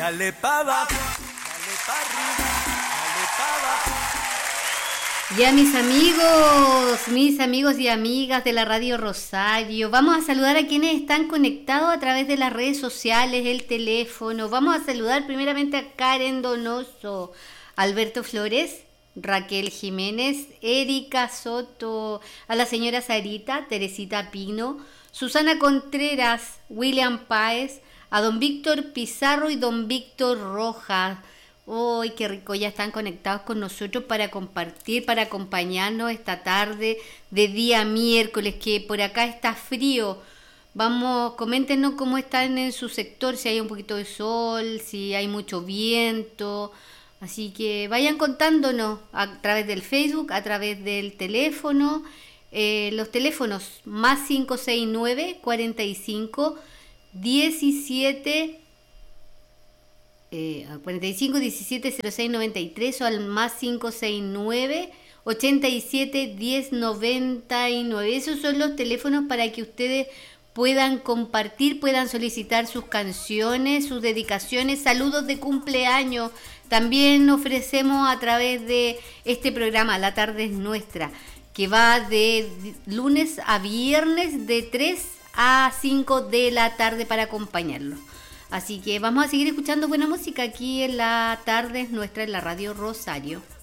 Dale pa' abajo, dale pa' arriba, dale pa' abajo. Ya mis amigos y amigas de la Radio Rosario, vamos a saludar a quienes están conectados a través de las redes sociales, el teléfono. Vamos a saludar primeramente a Karen Donoso, Alberto Flores, Raquel Jiménez, Erika Soto, a la señora Sarita, Teresita Pino, Susana Contreras, William Páez, a don Víctor Pizarro y don Víctor Rojas. ¡Uy, qué rico! Ya están conectados con nosotros para compartir, para acompañarnos esta tarde de día miércoles, que por acá está frío. Vamos, coméntenos cómo están en su sector, si hay un poquito de sol, si hay mucho viento. Así que vayan contándonos a través del Facebook, a través del teléfono. Los teléfonos más 569 45 17 45 17 06 93 o al más 569 87 10 99. Esos son los teléfonos para que ustedes puedan compartir, puedan solicitar sus canciones, sus dedicaciones, saludos de cumpleaños. También ofrecemos a través de este programa La Tarde es Nuestra, que va de lunes a viernes de 3 a 5 de la tarde para acompañarlos. Así que vamos a seguir escuchando buena música aquí en La Tarde es Nuestra en la Radio Rosario.